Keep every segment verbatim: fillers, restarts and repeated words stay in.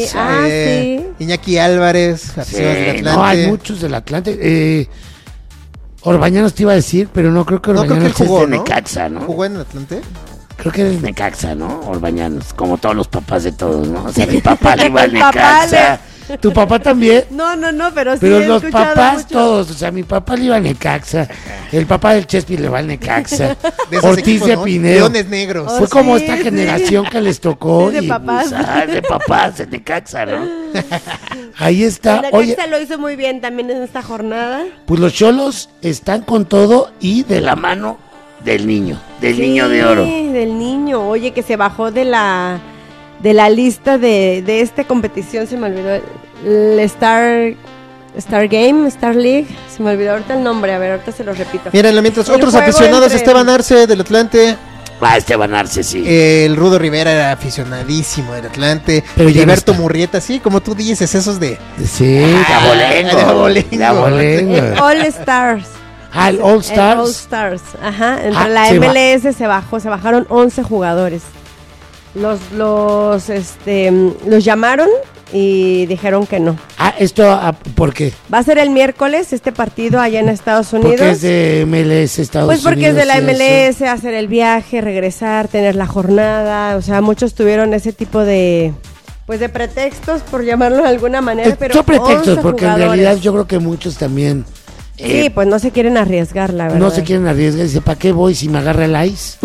Sí, ah, eh, sí. Iñaki Álvarez, aficionados Sí, del Atlante. no, hay muchos del Atlante. Eh, Orbañanos te iba a decir, pero no creo que No, Orbañanos creo que él jugó, es de ¿no? Necaxa, ¿no? ¿Jugó en el Atlante? Creo que es Necaxa, ¿no? Orbañanos, como todos los papás de todos, ¿no? O sea, mi papá le iba al El papá Necaxa. ¿Tu papá también? No, no, no, pero sí Pero he los escuchado papás mucho. todos, o sea, mi papá le iba al Necaxa, el papá del Chespi le va al Necaxa, De esos Ortiz equipos, de ¿no? Pinedo. Leones Negros. Oh, Fue como sí, esta sí. generación que les tocó. Sí, de y, papás. pues, ah, de papás, de Necaxa, ¿no? Ahí está. El Oye, Necaxa lo hizo muy bien también en esta jornada. pues los Cholos están con todo y de la mano del niño, del Sí, niño de oro. del niño. Oye, que se bajó de la de la lista de, de esta competición, se me olvidó. El Star Star Game, Star League, se me olvidó ahorita el nombre, a ver, ahorita se lo repito. Miren, mientras El otros juego aficionados, entre- Esteban Arce del Atlante, Ah, Esteban Arce, sí. el Rudo Rivera era aficionadísimo del Atlante, Pero ya no Gilberto está. Murrieta, sí, como tú dices, esos de... Sí, de abolengo. de abolengo. de abolengo. El All Stars. Ah, el All El All Stars. Stars, ajá. Entre Ah, la se va- M L S se bajó, se bajaron once jugadores. Los, los, este, los llamaron y dijeron que no. Ah, esto, ah, ¿por qué? Va a ser el miércoles este partido allá en Estados Unidos. Porque es de M L S Estados Pues porque es Unidos. de la y M eso. L S, hacer el viaje, regresar, tener la jornada. O sea, muchos tuvieron ese tipo de, pues de pretextos, por llamarlo de alguna manera. Eh, Pero Son pretextos, once porque en jugadores. realidad yo creo que muchos también eh, Sí, pues no se quieren arriesgar, la verdad. no se quieren arriesgar. Dice, ¿para qué voy si me agarra el ice?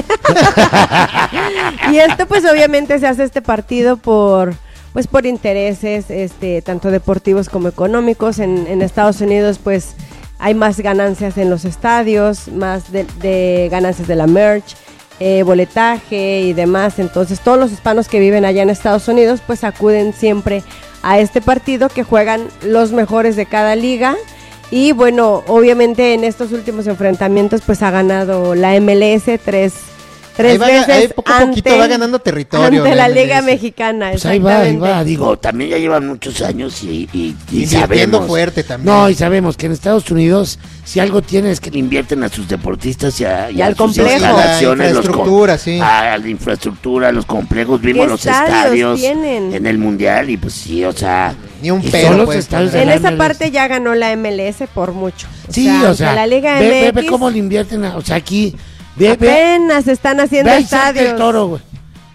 Y esto pues obviamente se hace este partido por pues por intereses este tanto deportivos como económicos. En, en Estados Unidos pues hay más ganancias en los estadios, más de, de ganancias de la merch, eh, boletaje y demás. Entonces todos los hispanos que viven allá en Estados Unidos pues acuden siempre a este partido que juegan los mejores de cada liga. Y bueno, obviamente en estos últimos enfrentamientos pues ha ganado la M L S tres Tres Ahí va, veces ahí poco a poquito ante, va ganando territorio. ante la M L S. Liga Mexicana. Pues ahí va, ahí exactamente. va. Digo, también ya llevan muchos años y, y, y Invirtiendo sabemos. fuerte también. No, y sabemos que en Estados Unidos, si algo tienen es que le invierten a sus deportistas y, a, Y al sus complejo. instalaciones, La los infraestructura, com- sí. A la infraestructura, los complejos, vimos ¿Qué los estadios estadios tienen? en el Mundial y pues sí, o sea. Ni un y pero son los puedes estadios poner. de En la esa M L S. parte ya ganó la M L S por mucho. O Sí, sea, o sea, que la Liga ve, ve, M X ve cómo le invierten, a- o sea, aquí, ve, ve, apenas están haciendo ve a Isaac estadios. del Toro, güey.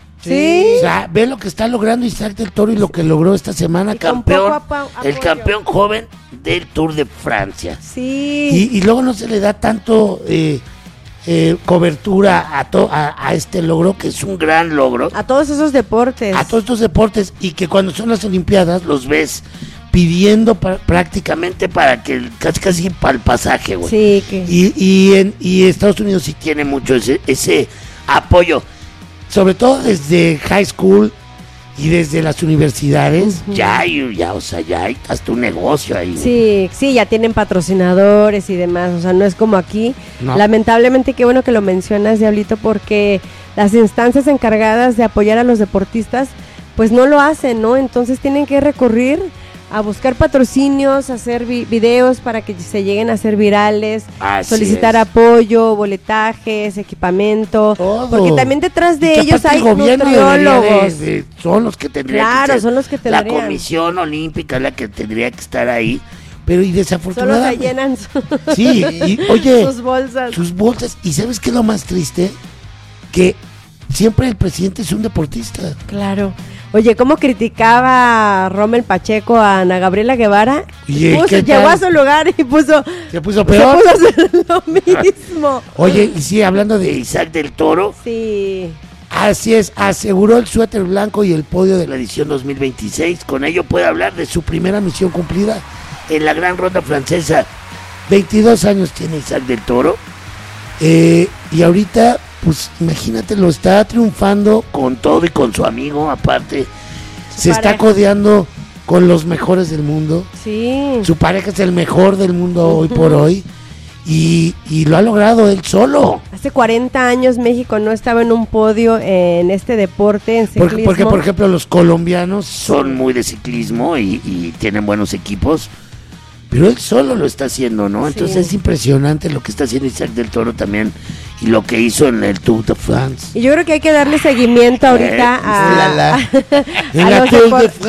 Sí. O sea, ve lo que está logrando Isaac del Toro y lo que logró esta semana, Y con campeón, poco apa- el apoyo. campeón joven del Tour de Francia. Sí. Y, y luego no se le da tanto eh, eh, cobertura a, to- a, a este logro, que es un gran logro, A todos esos deportes. a todos estos deportes, y que cuando son las Olimpiadas los ves pidiendo pa- prácticamente para que casi casi para el pasaje, güey. Sí, que Y, y, en, y Estados Unidos sí tiene mucho ese, ese apoyo, sobre todo desde high school y desde las universidades. Ujú. Ya hay, ya, o sea, ya hay hasta un negocio ahí. Sí, sí, ya tienen patrocinadores y demás, o sea, no es como aquí. No. Lamentablemente, qué bueno que lo mencionas, Diablito, porque las instancias encargadas de apoyar a los deportistas, pues no lo hacen, ¿no? Entonces tienen que recurrir a buscar patrocinios, hacer vi- videos para que se lleguen a ser virales, Así solicitar es. apoyo, boletajes, equipamiento, Todo. porque también detrás de Y que ellos aparte hay el gobierno debería nutriólogos. de- de- son los que tendrían Claro, que ser. son los que La tendrían. Comisión Olímpica es la que tendría que estar ahí, pero y Solo se desafortunadamente. llenan su- Sí, y oye, sus bolsas. sus bolsas. ¿Y sabes qué es lo más triste? Que siempre el presidente es un deportista. Claro. Oye, ¿cómo criticaba Rommel Pacheco a Ana Gabriela Guevara? Oye, Puso- ¿qué llegó tal? a su lugar y puso, Se puso se peor. puso a hacer lo mismo. Oye, y sí, hablando de Isaac del Toro, Sí. así es, aseguró el suéter blanco y el podio de la edición dos mil veintiséis. Con ello puede hablar de su primera misión cumplida en la gran ronda francesa. veintidós años tiene Isaac del Toro. Eh, y ahorita, pues imagínate, lo está triunfando con todo y con su amigo, aparte. Se está pareja. codeando con los mejores del mundo. Sí. Su pareja es el mejor del mundo hoy por hoy. Y, y lo ha logrado él solo. Hace cuarenta años México no estaba en un podio en este deporte, en ciclismo. Porque, porque, por ejemplo, los colombianos son muy de ciclismo y, y tienen buenos equipos, pero él solo lo está haciendo, ¿no? Entonces Sí. es impresionante lo que está haciendo Isaac del Toro también y lo que hizo en el Tour de France. Y yo creo que hay que darle seguimiento ahorita Eh, a, ulala. En a la los Tour de depor- France.